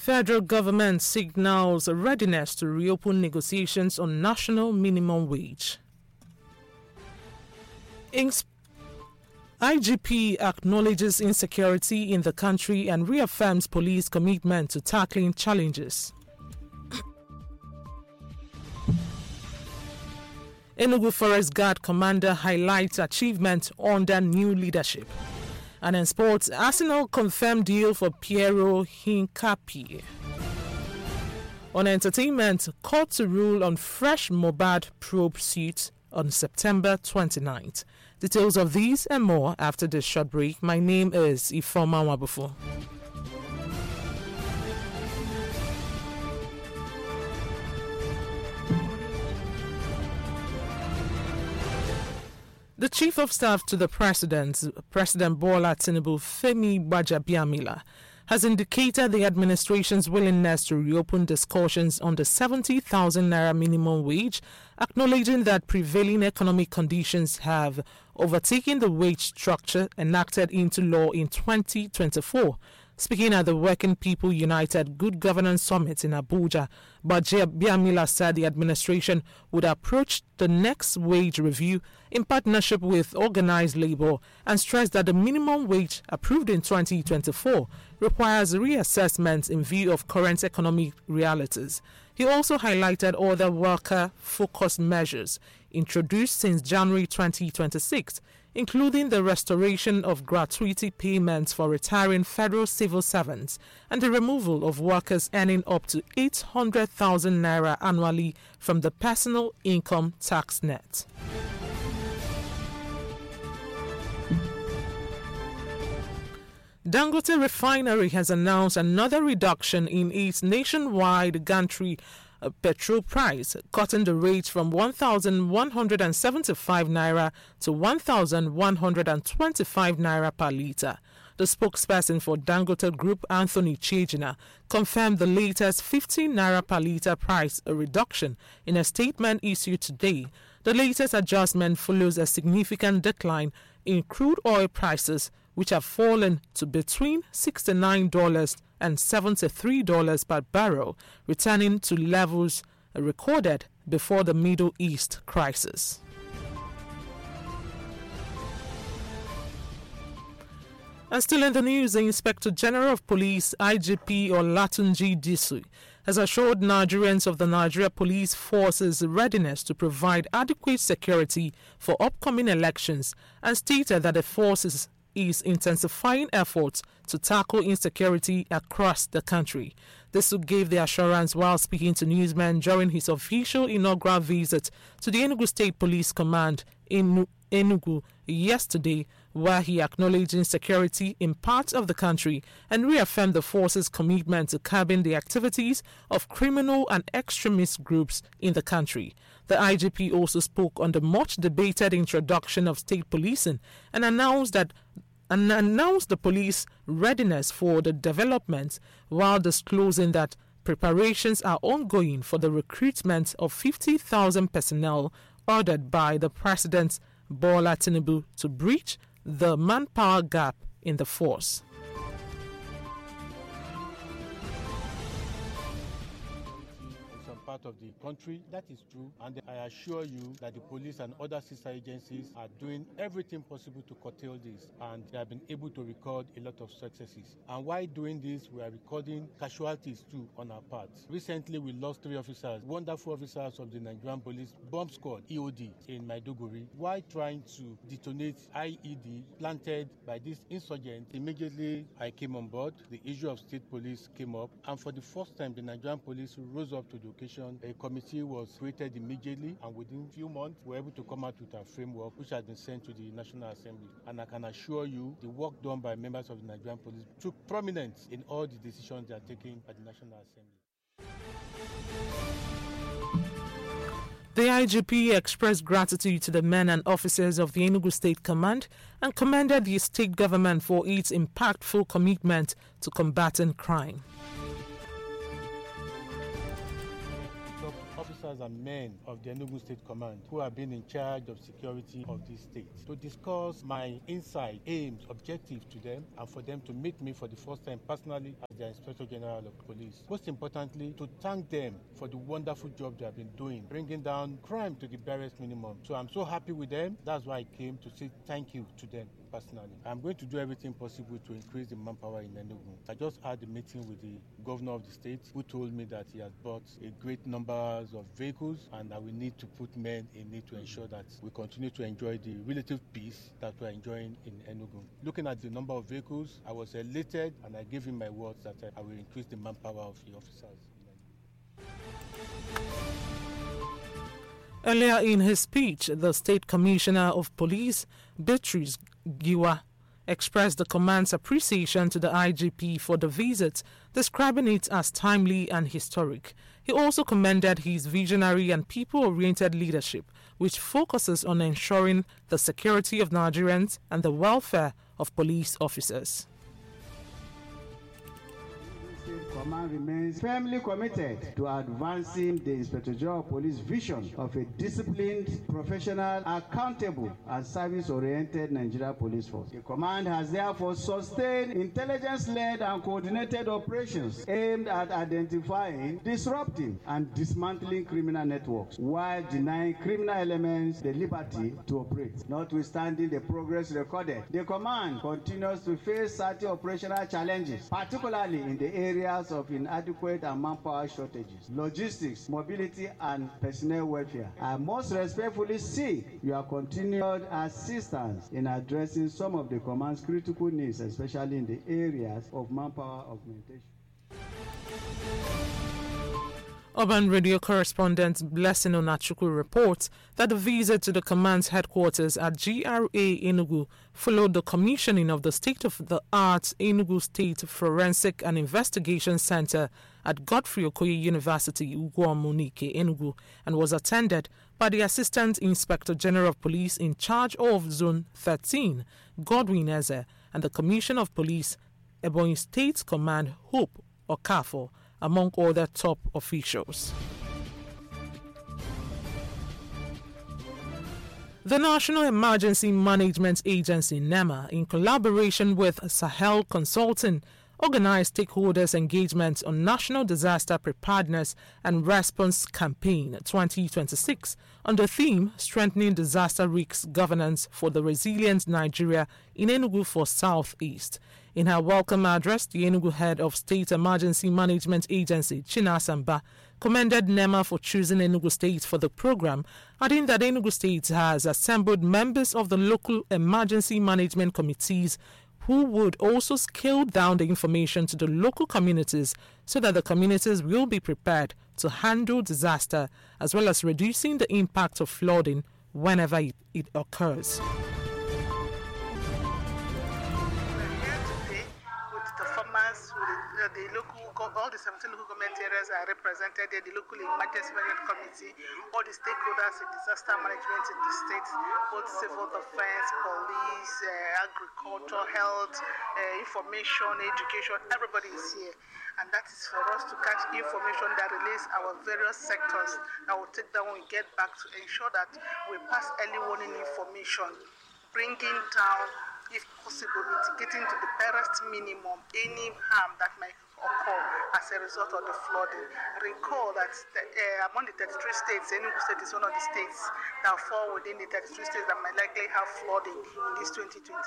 Federal government signals a readiness to reopen negotiations on national minimum wage. IGP acknowledges insecurity in the country and reaffirms police commitment to tackling challenges. Enugu Forest Guard Commander highlights achievement under new leadership. And in sports, Arsenal confirmed deal for Piero Hincapié. On entertainment, court to rule on fresh Mohbad probe suit on September 29th. Details of these and more after this short break. My name is Ifoma Wabufo. The Chief of Staff to the President, President Bola Tinubu, Femi Gbajabiamila, has indicated the administration's willingness to reopen discussions on the 70,000 naira minimum wage, acknowledging that prevailing economic conditions have overtaken the wage structure enacted into law in 2024. Speaking at the Working People United Good Governance Summit in Abuja, Gbajabiamila said the administration would approach the next wage review in partnership with organized labor and stressed that the minimum wage approved in 2024 requires reassessment in view of current economic realities. He also highlighted other worker-focused measures introduced since January 2026, including the restoration of gratuity payments for retiring federal civil servants and the removal of workers earning up to 800,000 naira annually from the personal income tax net. Dangote Refinery has announced another reduction in its nationwide gantry petrol price, cutting the rate from 1,175 naira to 1,125 naira per litre. The spokesperson for Dangote Group, Anthony Chejina, confirmed the latest 15 naira per litre price reduction in a statement issued today. The latest adjustment follows a significant decline in crude oil prices, which have fallen to between $69 and $73 per barrel, returning to levels recorded before the Middle East crisis. And still in the news, the Inspector General of Police, IGP Olatunji Disu, has assured Nigerians of the Nigeria Police Force's readiness to provide adequate security for upcoming elections and stated that the force is intensifying efforts to tackle insecurity across the country. This gave the assurance while speaking to newsmen during his official inaugural visit to the Enugu State Police Command in Enugu yesterday, where he acknowledged insecurity in parts of the country and reaffirmed the force's commitment to curbing the activities of criminal and extremist groups in the country. The IGP also spoke on the much debated introduction of state policing and announced the police readiness for the development, while disclosing that preparations are ongoing for the recruitment of 50,000 personnel ordered by the President Bola Tinubu to bridge the manpower gap in the force. Part of the country. That is true, and I assure you that the police and other sister agencies are doing everything possible to curtail this, and they have been able to record a lot of successes. And while doing this, we are recording casualties too on our part. Recently, we lost 3 officers, wonderful officers of the Nigerian Police Bomb Squad (EOD) in Maiduguri, while trying to detonate IED planted by this insurgent. Immediately, I came on board. The issue of state police came up, and for the first time, the Nigerian Police rose up to the occasion. A committee was created immediately, and within a few months, we were able to come out with a framework which has been sent to the National Assembly. And I can assure you, the work done by members of the Nigerian Police took prominence in all the decisions they are taking at the National Assembly. The IGP expressed gratitude to the men and officers of the Enugu State Command and commended the state government for its impactful commitment to combating crime. officers and men of the Enugu State Command who have been in charge of security of this state to discuss my insight, aims, objectives to them, and for them to meet me for the first time personally as the Inspector General of Police. Most importantly, to thank them for the wonderful job they have been doing, bringing down crime to the barest minimum. So I'm so happy with them. That's why I came to say thank you to them personally. I'm going to do everything possible to increase the manpower in Enugu. I just had a meeting with the governor of the state who told me that he has bought a great numbers of vehicles and that we need to put men in it to ensure that we continue to enjoy the relative peace that we're enjoying in Enugu. Looking at the number of vehicles, I was elated and I gave him my words that I will increase the manpower of the officers. Earlier in his speech, the State Commissioner of Police, Beatrice Giwa, expressed the command's appreciation to the IGP for the visit, describing it as timely and historic. He also commended his visionary and people-oriented leadership, which focuses on ensuring the security of Nigerians and the welfare of police officers. Command remains firmly committed to advancing the Inspector General of Police vision of a disciplined, professional, accountable, and service-oriented Nigeria Police Force. The command has therefore sustained intelligence-led and coordinated operations aimed at identifying, disrupting, and dismantling criminal networks while denying criminal elements the liberty to operate. Notwithstanding the progress recorded, the command continues to face certain operational challenges, particularly in the areas of inadequate and manpower shortages, logistics, mobility, and personnel welfare. I most respectfully seek your continued assistance in addressing some of the command's critical needs, especially in the areas of manpower augmentation. Urban Radio correspondent Blessing Onachukwu reports that the visit to the command's headquarters at GRA Enugu followed the commissioning of the state-of-the-art Enugu State Forensic and Investigation Center at Godfrey Okoye University, Ugwomunike, Enugu, and was attended by the Assistant Inspector General of Police in charge of Zone 13, Godwin Eze, and the Commissioner of Police, Ebonyi State Command, Hope Okafor, among other top officials. The National Emergency Management Agency, NEMA, in collaboration with Sahel Consulting, organized stakeholders' engagement on National Disaster Preparedness and Response Campaign 2026 on the theme Strengthening Disaster Risk Governance for the Resilient Nigeria in Enugu for Southeast. In her welcome address, the Enugu head of State Emergency Management Agency, Chinasamba, commended NEMA for choosing Enugu State for the program, adding that Enugu State has assembled members of the local emergency management committees who would also scale down the information to the local communities so that the communities will be prepared to handle disaster as well as reducing the impact of flooding whenever it occurs. The local, all the 17 local government areas are represented there, the local emergency management committee, all the stakeholders in disaster management in the state, both civil defense, police, agriculture, health, information, education, everybody is here. And that is for us to catch information that relates our various sectors that will take that when we get back to ensure that we pass early warning information, bringing down, if possible, mitigating to the barest minimum any harm that might occur as a result of the flooding. Recall that among the 33 states, Enugu State is one of the states that fall within the 33 states that might likely have flooding in this 2026.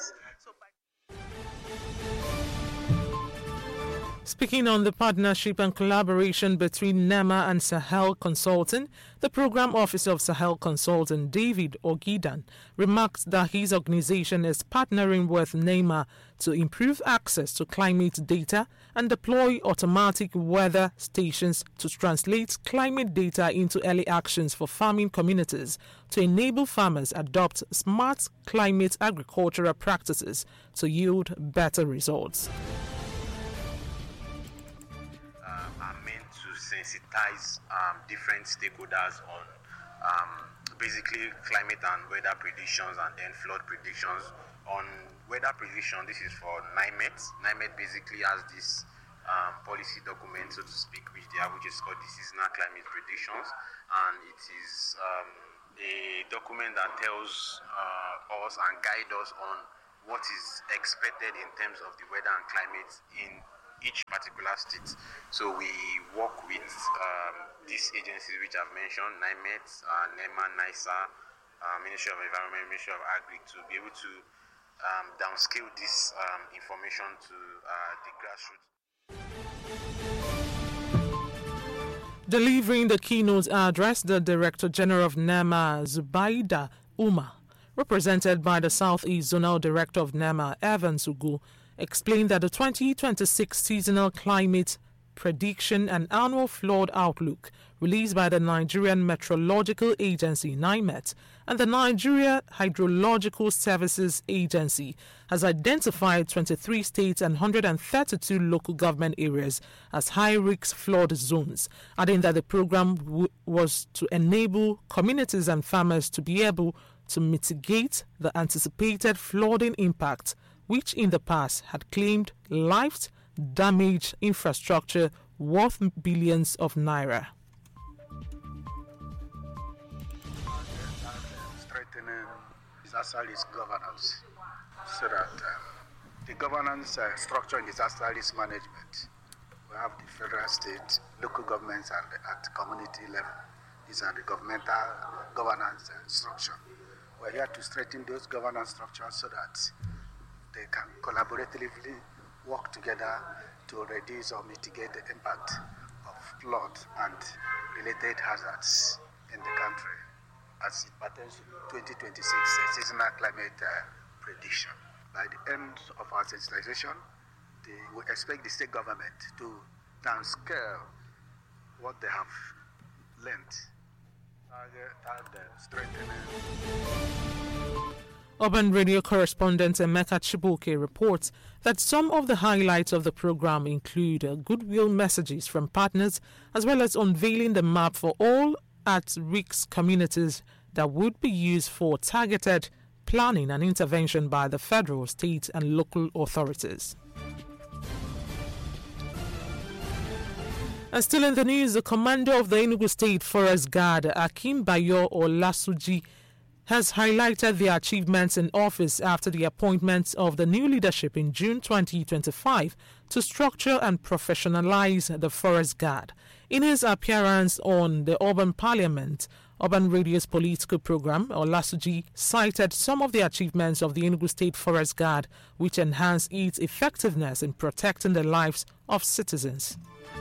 Speaking on the partnership and collaboration between NEMA and Sahel Consulting, the program officer of Sahel Consulting, David Ogidan, remarked that his organization is partnering with NEMA to improve access to climate data and deploy automatic weather stations to translate climate data into early actions for farming communities to enable farmers adopt smart climate agricultural practices to yield better results. Sensitize different stakeholders on basically climate and weather predictions and then flood predictions. On weather prediction, this is for NIMET. NIMET basically has this policy document, so to speak, which is called the Seasonal Climate Predictions, and it is a document that tells us and guides us on what is expected in terms of the weather and climate in each particular state. So we work with these agencies which I've mentioned, NIMET, NEMA, NISA, Ministry of Environment, Ministry of Agri, to be able to downscale this information to the grassroots. Delivering the keynote address, the Director General of NEMA, Zubaida Umar, represented by the Southeast Zonal Director of NEMA, Evans Ugu, explained that the 2026 Seasonal Climate Prediction and Annual Flood Outlook released by the Nigerian Meteorological Agency, NIMET, and the Nigeria Hydrological Services Agency has identified 23 states and 132 local government areas as high-risk flood zones, adding that the program was to enable communities and farmers to be able to mitigate the anticipated flooding impact, which in the past had claimed lives, damaged infrastructure worth billions of naira. Strengthening disaster risk governance, so that the governance structure in disaster risk management, we have the federal, state, local governments, and at community level. These are the governmental governance structure. We're here to strengthen those governance structures so that they can collaboratively work together to reduce or mitigate the impact of flood and related hazards in the country as it pertains to 2026 seasonal climate prediction. By the end of our sensitization, we expect the state government to downscale what they have learned. Urban Radio correspondent Emeka Chibuke reports that some of the highlights of the program include goodwill messages from partners, as well as unveiling the map for all at-risk communities that would be used for targeted planning and intervention by the federal, state and local authorities. And still in the news, the commander of the Enugu State Forest Guard, Akim Bayo Olasuji, has highlighted their achievements in office after the appointment of the new leadership in June 2025 to structure and professionalize the Forest Guard. In his appearance on the Urban Parliament, Urban Radio's political program, Olasuji cited some of the achievements of the Enugu State Forest Guard, which enhanced its effectiveness in protecting the lives of citizens.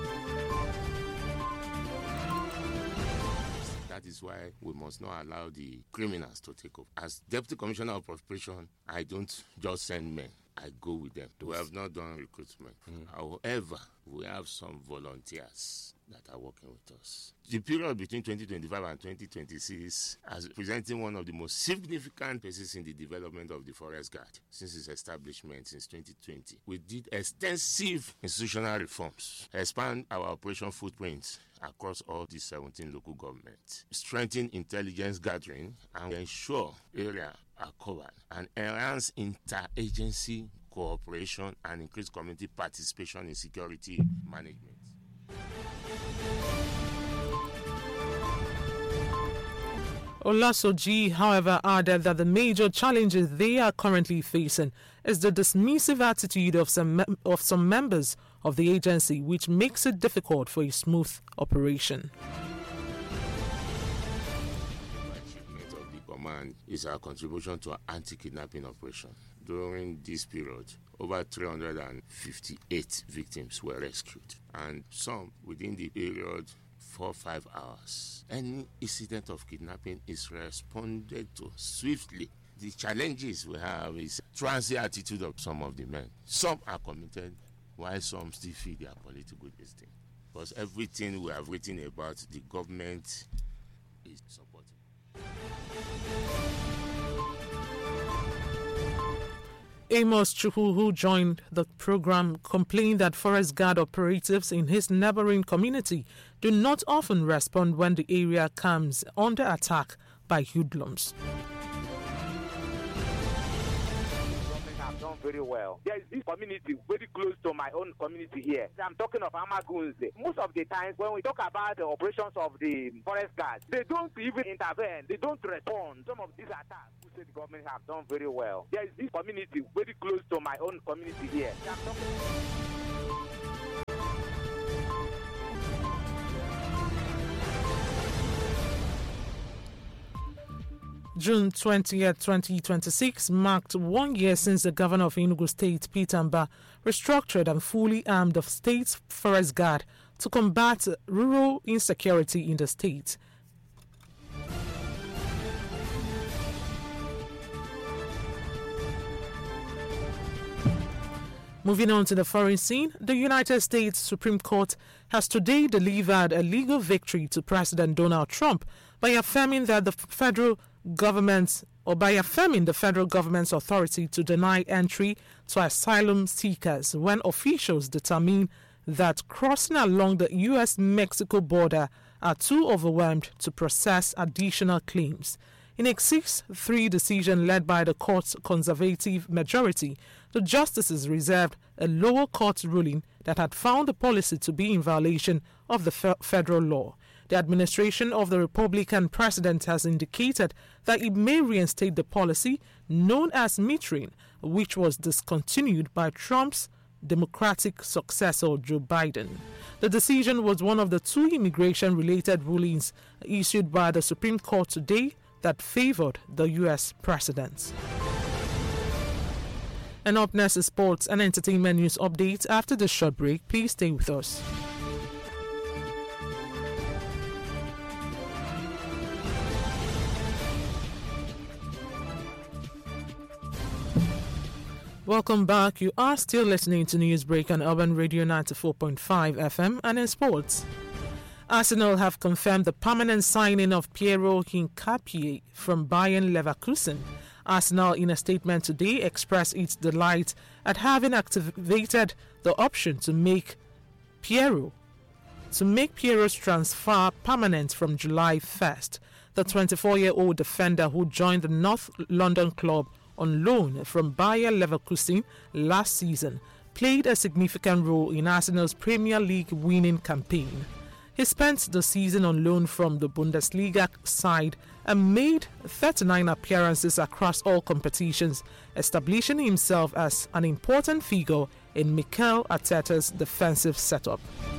That is why we must not allow the criminals to take over. As Deputy Commissioner of Operation, I don't just send men, I go with them. We have not done recruitment. However, we have some volunteers that are working with us. The period between 2025 and 2026 is presenting one of the most significant phases in the development of the Forest Guard since its establishment since 2020. We did extensive institutional reforms, expand our operation footprint across all the 17 local governments, strengthen intelligence gathering and ensure areas are covered, and enhance interagency cooperation and increase community participation in security management. Olasuji, however, added that the major challenges they are currently facing is the dismissive attitude of some members of the agency, which makes it difficult for a smooth operation. The achievement of the command is our contribution to an anti-kidnapping operation. During this period, over 358 victims were rescued, and some within the period 4-5 hours. Any incident of kidnapping is responded to swiftly. The challenges we have is transient attitude of some of the men. Some are committed, while some still feel their political instinct. Because everything we have written about, the government is supporting. Amos Chukwu, who joined the program, complained that Forest Guard operatives in his neighboring community do not often respond when the area comes under attack by hoodlums. Something I've done very well. There is this community very close to my own community here. I'm talking of Amagunze. Most of the times when we talk about the operations of the forest guards, they don't even intervene. They don't respond. Some of these attacks, the state government have done very well. There is this community very close to my own community here. I'm talking June 20th, 2026 marked 1 year since the governor of Enugu State, Peter Mbah, restructured and fully armed the state's forest guard to combat rural insecurity in the state. Moving on to the foreign scene, the United States Supreme Court has today delivered a legal victory to President Donald Trump by affirming the federal government's authority to deny entry to asylum seekers when officials determine that crossing along the U.S.-Mexico border are too overwhelmed to process additional claims. In a 6-3 decision led by the court's conservative majority, the justices reserved a lower court ruling that had found the policy to be in violation of the federal law. The administration of the Republican president has indicated that it may reinstate the policy known as metering, which was discontinued by Trump's Democratic successor Joe Biden. The decision was one of the 2 immigration-related rulings issued by the Supreme Court today that favored the U.S. president. And up next is sports and entertainment news updates. After the short break, please stay with us. Welcome back. You are still listening to Newsbreak on Urban Radio 94.5 FM and in sports. Arsenal have confirmed the permanent signing of Piero Hincapié from Bayern Leverkusen. Arsenal, in a statement today, expressed its delight at having activated the option to make Piero's transfer permanent from July 1st. The 24-year-old defender, who joined the North London club on loan from Bayer Leverkusen last season, played a significant role in Arsenal's Premier League winning campaign. He spent the season on loan from the Bundesliga side and made 39 appearances across all competitions, establishing himself as an important figure in Mikel Arteta's defensive setup.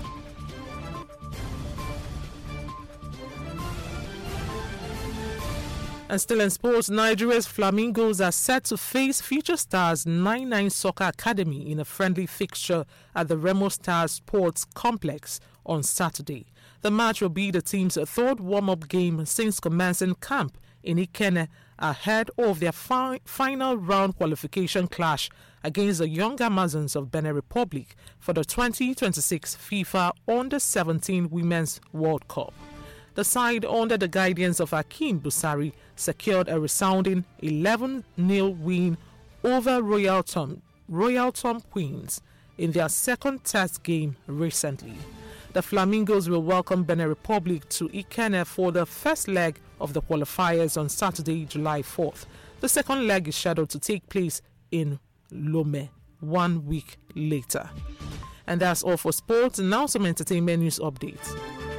And still in sports, Nigeria's Flamingos are set to face Future Stars 99 Soccer Academy in a friendly fixture at the Remo Stars Sports Complex on Saturday. The match will be the team's third warm-up game since commencing camp in Ikenne ahead of their final round qualification clash against the young Amazons of Benin Republic for the 2026 FIFA Under-17 Women's World Cup. The side, under the guidance of Hakeem Busari, secured a resounding 11-0 win over Royal Tom Queens in their second test game recently. The Flamingos will welcome Benin Republic to Ikenne for the first leg of the qualifiers on Saturday, July 4th. The second leg is scheduled to take place in Lome 1 week later. And that's all for sports. And now some entertainment news updates.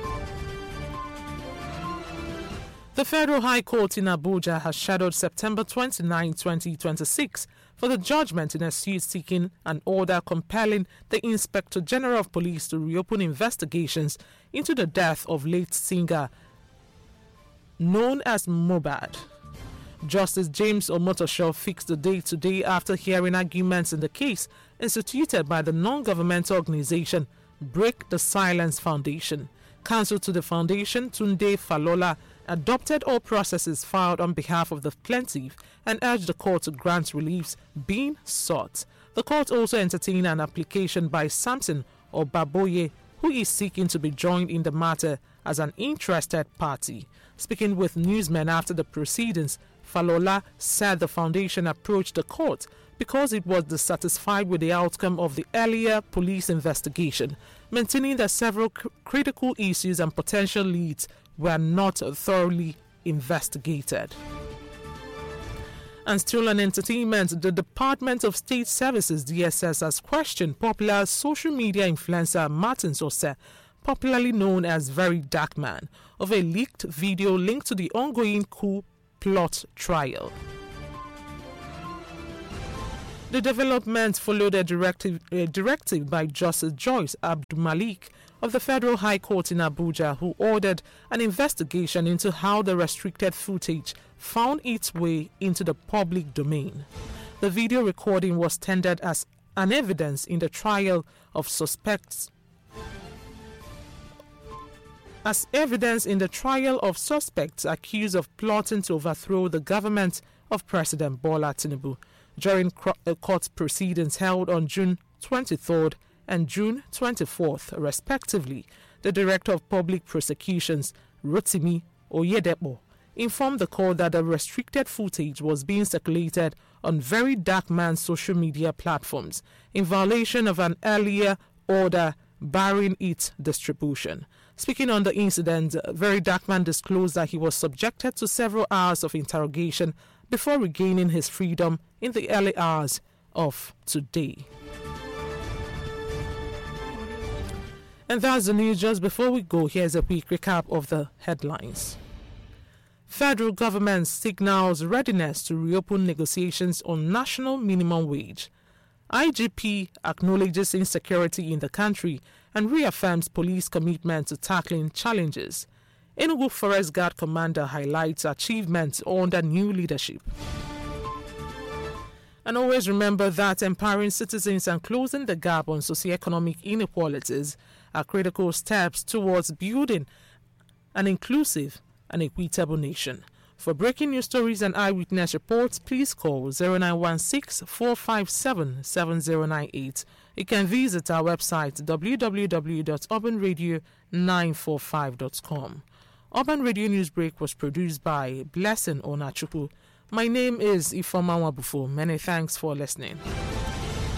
The Federal High Court in Abuja has scheduled September 29, 2026 for the judgment in a suit seeking an order compelling the Inspector General of Police to reopen investigations into the death of late singer known as Mohbad. Justice James Omotosho fixed the date today after hearing arguments in the case instituted by the non-governmental organization Break the Silence Foundation. Counsel to the foundation, Tunde Falola, adopted all processes filed on behalf of the plaintiff and urged the court to grant reliefs being sought. The court also entertained an application by Samson Obaboye, who is seeking to be joined in the matter as an interested party. Speaking with newsmen after the proceedings, Falola said the foundation approached the court because it was dissatisfied with the outcome of the earlier police investigation, maintaining that several critical issues and potential leads were not thoroughly investigated. And still on entertainment, the Department of State Services, DSS, has questioned popular social media influencer Martin Sose, popularly known as Very Dark Man, of a leaked video linked to the ongoing coup plot trial. The development followed a directive by Justice Joyce Abdul Malik of the Federal High Court in Abuja, who ordered an investigation into how the restricted footage found its way into the public domain. The video recording was tendered as an evidence in the trial of suspects. As evidence in the trial of suspects accused of plotting to overthrow the government of President Bola Tinubu during court proceedings held on June 23rd and June 24th, respectively. The Director of Public Prosecutions, Rotimi Oyedepo, informed the court that the restricted footage was being circulated on Very Dark Man's social media platforms in violation of an earlier order barring its distribution. Speaking on the incident, Very Dark Man disclosed that he was subjected to several hours of interrogation before regaining his freedom in the early hours of today. And that's the news. Just before we go, here's a quick recap of the headlines. Federal government signals readiness to reopen negotiations on national minimum wage. IGP acknowledges insecurity in the country and reaffirms police commitment to tackling challenges. Enugu Forest Guard Commander highlights achievements under new leadership. And always remember that empowering citizens and closing the gap on socioeconomic inequalities are critical steps towards building an inclusive and equitable nation. For breaking news stories and eyewitness reports, please call 0916-457-7098. You can visit our website www.urbanradio945.com. Urban Radio Newsbreak was produced by Blessing Onachukwu. My name is Ifoma Wabufu. Many thanks for listening.